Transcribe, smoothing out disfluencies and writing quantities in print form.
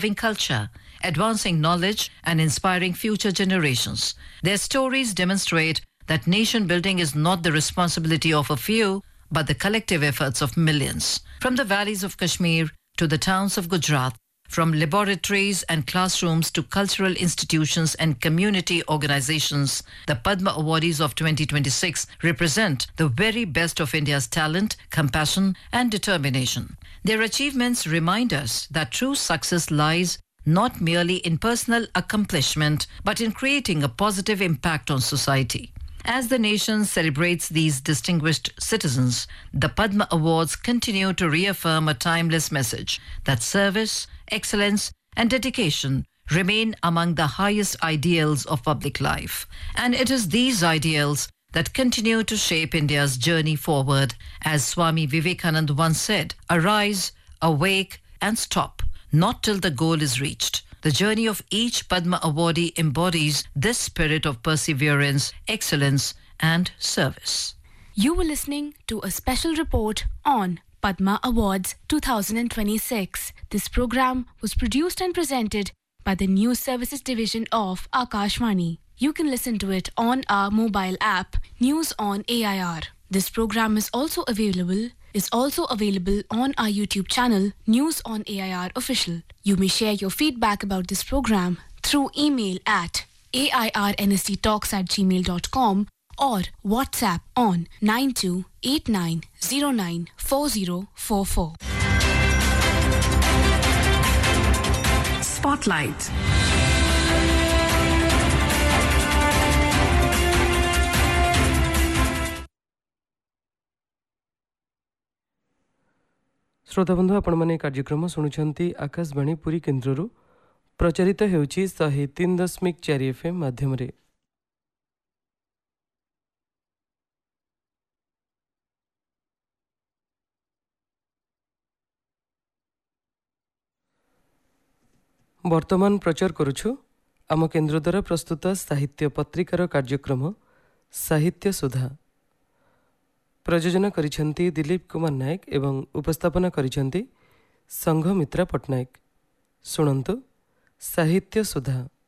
preserving culture, advancing knowledge, and inspiring future generations. Their stories demonstrate that nation building is not the responsibility of a few, but the collective efforts of millions. From the valleys of Kashmir to the towns of Gujarat, from laboratories and classrooms to cultural institutions and community organizations, the Padma awardees of 2026 represent the very best of India's talent, compassion, and determination. Their achievements remind us that true success lies not merely in personal accomplishment, but in creating a positive impact on society. As the nation celebrates these distinguished citizens, the Padma Awards continue to reaffirm a timeless message that service, excellence, and dedication remain among the highest ideals of public life. And it is these ideals that continue to shape India's journey forward. As Swami Vivekananda once said, "Arise, awake, and stop, not till the goal is reached." The journey of each Padma awardee embodies this spirit of perseverance, excellence, and service. You were listening to a special report on Padma Awards 2026. This program was produced and presented by the News Services Division of Akashvani. You can listen to it on our mobile app, News on AIR. This program is also available on our YouTube channel, News on AIR Official. You may share your feedback about this program through email at airnsttalks@gmail.com or WhatsApp on 9289094044. Spotlight. श्रोताबंधु आपण माने कार्यक्रम शुणुछंती आकाशवाणी पुरी केन्द्ररू प्रचारित हेउची 103.4 FM माध्यम रे। वर्तमान प्रचार करुछु आम केन्द्र द्वारा प्रस्तुत साहित्य पत्रिकार कार्यक्रम साहित्य सुधा। प्रयोजन करिसेंती दिलीप कुमार नायक एवं उपस्थापना करिसेंती संघमित्रा पट्टनायक। शुणन्तु साहित्य सुधा।